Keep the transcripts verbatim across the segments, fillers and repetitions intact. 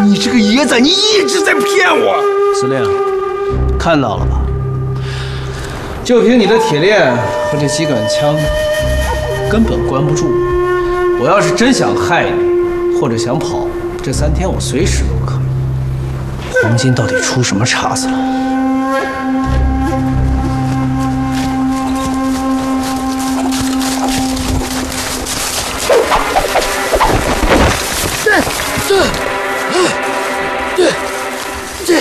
你这个野仔，你一直在骗我！ 司令，看到了吧？就凭你的铁链和这几杆枪，根本关不住我。我要是真想害你，或者想跑，这三天我随时都可以。黄金到底出什么岔子了？ 对，对，对，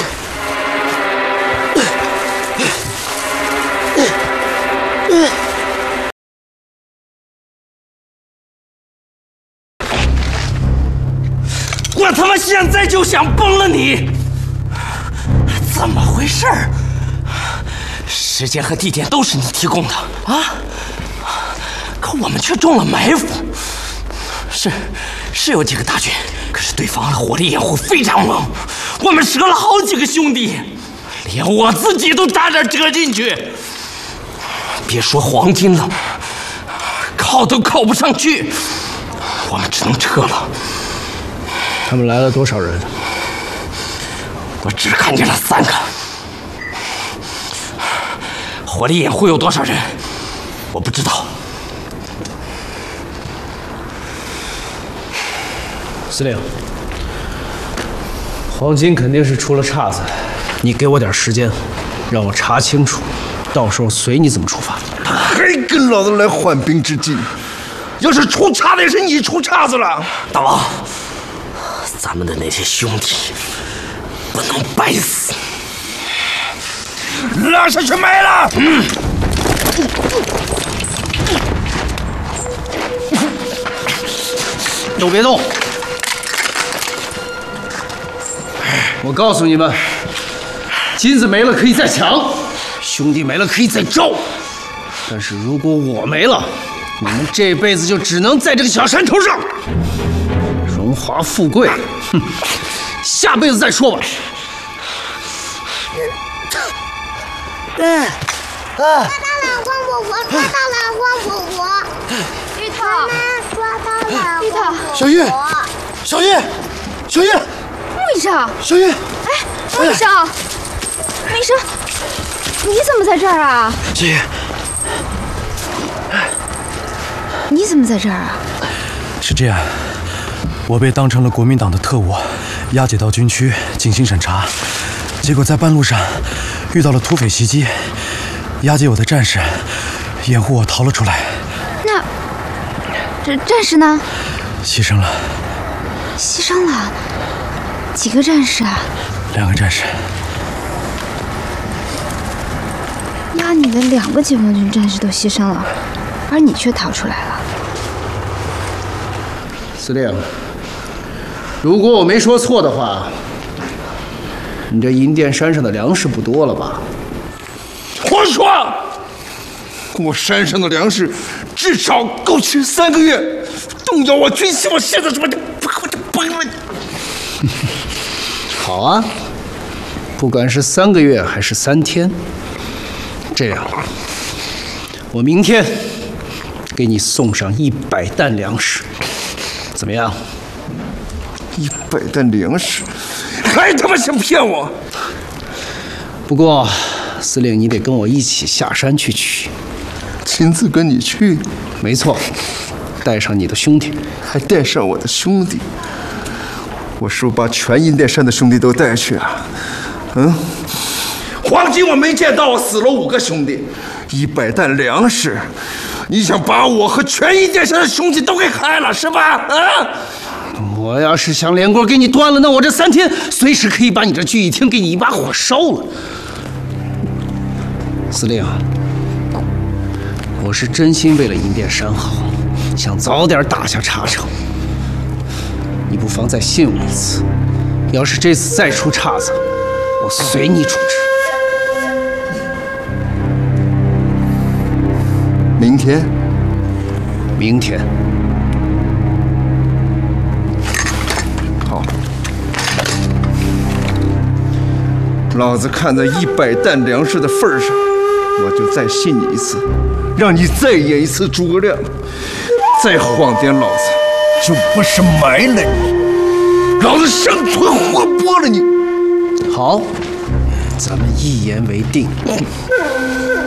对。我他妈现在就想崩了你！怎么回事？时间和地点都是你提供的啊，可我们却中了埋伏。是，是有几个大军。 可是对方的火力掩护非常猛，我们折了好几个兄弟，连我自己都差点折进去。别说黄金了，靠都靠不上去，我们只能撤了。 他们来了多少人？ 我只看见了三个。火力掩护有多少人？我不知道。 司令，黄金肯定是出了岔子，你给我点时间，让我查清楚，到时候随你怎么处罚。 还跟老子来缓兵之计？要是出岔子也是你出岔子了。大王，咱们的那些兄弟不能白死，拉下去埋了。嗯。 都别动！ 我告诉你们，金子没了可以再抢，兄弟没了可以再招，但是如果我没了，你们这辈子就只能在这个小山头上，荣华富贵，哼，下辈子再说吧。 哎，抓到了黄果果，抓到了黄果果， 玉头， 抓到了玉头， 小玉，小玉，小玉。 穆医生， 小玉， 哎，穆医生，穆医生，你怎么在这儿啊？ 小玉， 你怎么在这儿啊？ 是这样，我被当成了国民党的特务，押解到军区进行审查，结果在半路上遇到了土匪袭击，押解我的战士掩护我逃了出来。 那这战士呢？ 牺牲了。 牺牲了。 几个战士啊？ 两个战士。 押你的两个解放军战士都牺牲了，而你却逃出来了。 司令，如果我没说错的话，你这银殿山上的粮食不多了吧？ 胡说！我山上的粮食至少够吃三个月，动摇我军心，我现在怎么就不我就崩了？ 好啊，不管是三个月还是三天，这样，我明天给你送上一百担粮食，怎么样？ 一百担粮食，还他妈想骗我？ 不过，司令，你得跟我一起下山去取。 亲自跟你去？ 没错，带上你的兄弟， 还带上我的兄弟。 我是不是把全银殿山的兄弟都带去啊？嗯，黄金我没见到，死了五个兄弟，一百担粮食，你想把我和全银殿山的兄弟都给害了是吧？啊！ 我要是想连锅给你端了，那我这三天随时可以把你这聚义厅给你一把火烧了。司令，我是真心为了银殿山好，想早点打下茶城。 你不妨再信我一次，要是这次再出岔子，我随你处置。 明天， 明天。 好，老子看在一百担粮食的份上，我就再信你一次，让你再演一次诸葛亮，再晃点老子。 就不是埋了你，老子生存活好，咱们一言为定。